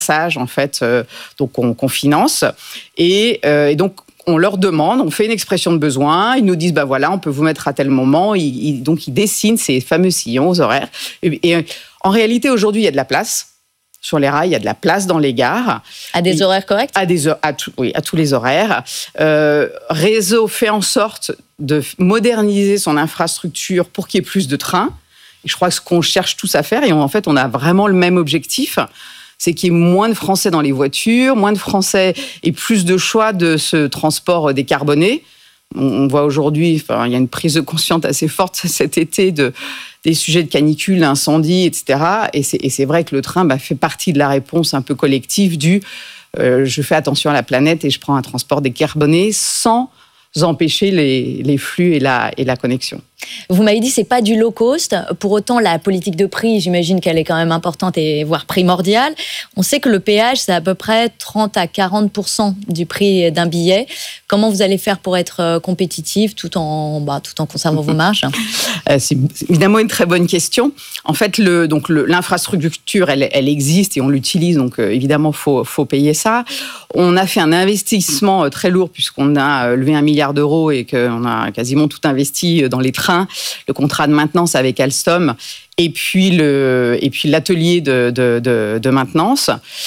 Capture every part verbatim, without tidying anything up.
passage en fait, euh, donc qu'on, qu'on finance et, euh, et donc on leur demande, on fait une expression de besoin, ils nous disent bah voilà, on peut vous mettre à tel moment, ils, ils, donc ils dessinent ces fameux sillons aux horaires. Et, et en réalité aujourd'hui il y a de la place. Sur les rails, il y a de la place dans les gares. À des horaires corrects ? À, des, à, tout, oui, à tous les horaires. Euh, Réseau fait en sorte de moderniser son infrastructure pour qu'il y ait plus de trains. Et je crois que ce qu'on cherche tous à faire, et on, en fait, on a vraiment le même objectif, c'est qu'il y ait moins de Français dans les voitures, moins de Français et plus de choix de ce transport décarboné. On voit aujourd'hui, enfin, il y a une prise de conscience assez forte cet été de, des sujets de canicule, d'incendie, et cetera. Et c'est, et c'est vrai que le train bah, fait partie de la réponse un peu collective du euh, je fais attention à la planète et je prends un transport décarboné sans empêcher les, les flux et la, et la connexion. Vous m'avez dit que ce n'est pas du low cost. Pour autant, la politique de prix, j'imagine qu'elle est quand même importante et voire primordiale. On sait que le péage, c'est à peu près trente à quarante pour cent du prix d'un billet. Comment vous allez faire pour être compétitif tout en, bah, tout en conservant vos marges ? C'est évidemment une très bonne question. En fait, le, donc le, l'infrastructure, elle, elle existe et on l'utilise, donc euh, évidemment, il faut, faut payer ça. On a fait un investissement très lourd puisqu'on a levé un milliard d'euros et qu'on a quasiment tout investi dans les trains, le contrat de maintenance avec Alstom et puis, le, et puis l'atelier de, de, de, de maintenance.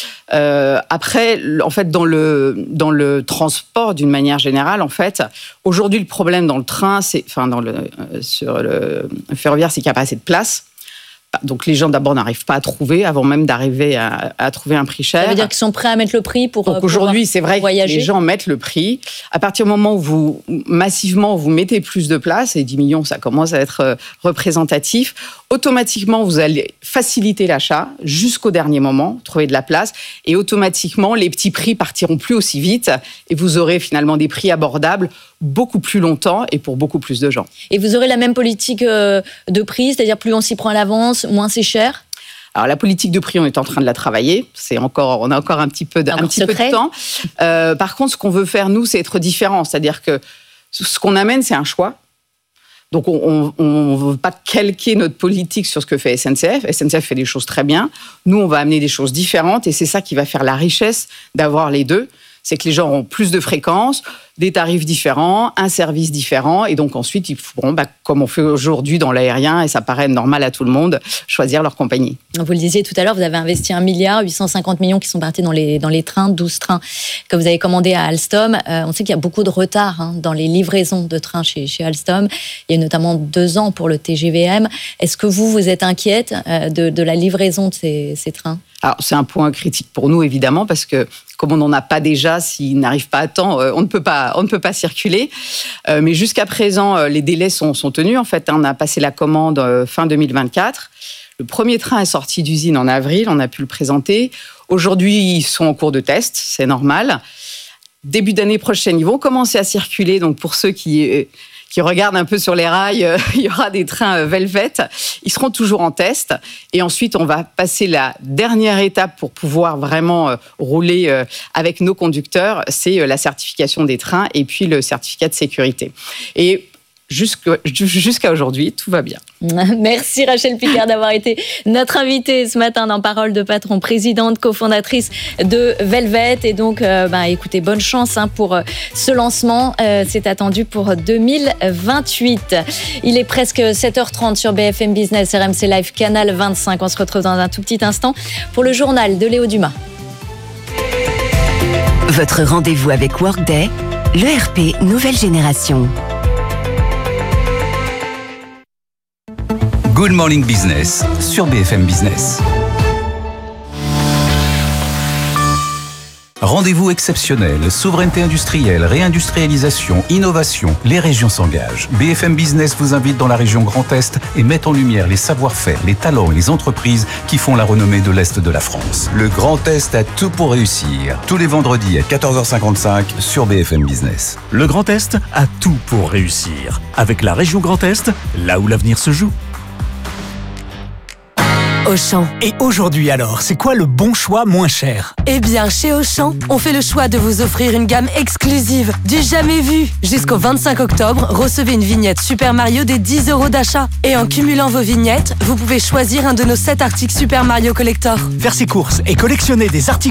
Euh, après, en fait, dans le, dans le transport, d'une manière générale, en fait, aujourd'hui, le problème dans le train, c'est, enfin, dans le, euh, sur le ferroviaire, c'est qu'il n'y a pas assez de place. Donc, les gens, d'abord, n'arrivent pas à trouver, avant même d'arriver à, à trouver un prix cher. Ça veut dire qu'ils sont prêts à mettre le prix pour Donc, aujourd'hui, c'est vrai voyager. Que les gens mettent le prix. À partir du moment où vous, massivement, vous mettez plus de place, et dix millions, ça commence à être représentatif, automatiquement, vous allez faciliter l'achat jusqu'au dernier moment, trouver de la place, et automatiquement, les petits prix partiront plus aussi vite, et vous aurez finalement des prix abordables beaucoup plus longtemps et pour beaucoup plus de gens. Et vous aurez la même politique de prix, c'est-à-dire plus on s'y prend à l'avance, moins c'est cher ? Alors la politique de prix, on est en train de la travailler. C'est encore, on a encore un petit peu de, un petit peu de temps. Euh, par contre, ce qu'on veut faire nous, c'est être différent, c'est-à-dire que ce qu'on amène, c'est un choix. Donc on ne veut pas calquer notre politique sur ce que fait S N C F. S N C F fait des choses très bien. Nous, on va amener des choses différentes et c'est ça qui va faire la richesse d'avoir les deux. C'est que les gens ont plus de fréquences, des tarifs différents, un service différent, et donc ensuite, ils pourront, bah, comme on fait aujourd'hui dans l'aérien, et ça paraît normal à tout le monde, choisir leur compagnie. Vous le disiez tout à l'heure, vous avez investi un milliard, huit cent cinquante millions qui sont partis dans les, dans les trains, douze trains que vous avez commandés à Alstom. Euh, on sait qu'il y a beaucoup de retard hein, dans les livraisons de trains chez, chez Alstom. Il y a notamment deux ans pour le T G V M. Est-ce que vous, vous êtes inquiète euh, de, de la livraison de ces, ces trains ? Alors, c'est un point critique pour nous, évidemment, parce que comme on n'en a pas déjà, s'ils n'arrivent pas à temps, on ne peut pas, on ne peut pas circuler. Euh, mais jusqu'à présent, les délais sont, sont tenus. En fait, on a passé la commande fin deux mille vingt-quatre. Le premier train est sorti d'usine en avril, on a pu le présenter. Aujourd'hui, ils sont en cours de test, c'est normal. Début d'année prochaine, ils vont commencer à circuler. Donc, pour ceux qui... qui regardent un peu sur les rails, euh, il y aura des trains Velvet. Ils seront toujours en test. Et ensuite, on va passer la dernière étape pour pouvoir vraiment euh, rouler euh, avec nos conducteurs. C'est euh, la certification des trains et puis le certificat de sécurité. Et jusqu'à, jusqu'à aujourd'hui, tout va bien. Merci Rachel Picard d'avoir été notre invitée ce matin dans Parole de Patron, présidente, cofondatrice de Velvet. Et donc, euh, bah, écoutez, bonne chance hein, pour euh, ce lancement. Euh, c'est attendu pour deux mille vingt-huit. Il est presque sept heures trente sur B F M Business, R M C Live, Canal vingt-cinq. On se retrouve dans un tout petit instant pour le journal de Léo Dumas. Votre rendez-vous avec Workday, l'E R P nouvelle génération. Good Morning Business sur B F M Business. Rendez-vous exceptionnel, souveraineté industrielle, réindustrialisation, innovation, les régions s'engagent. B F M Business vous invite dans la région Grand Est et met en lumière les savoir-faire, les talents et les entreprises qui font la renommée de l'Est de la France. Le Grand Est a tout pour réussir. Tous les vendredis à quatorze heures cinquante-cinq sur B F M Business. Le Grand Est a tout pour réussir. Avec la région Grand Est, là où l'avenir se joue. Auchan. Et aujourd'hui alors, c'est quoi le bon choix moins cher ? Eh bien, chez Auchan, on fait le choix de vous offrir une gamme exclusive, du jamais vu. Jusqu'au vingt-cinq octobre, recevez une vignette Super Mario des dix euros d'achat. Et en cumulant vos vignettes, vous pouvez choisir un de nos sept articles Super Mario Collector. Faire ses courses et collectionner des articles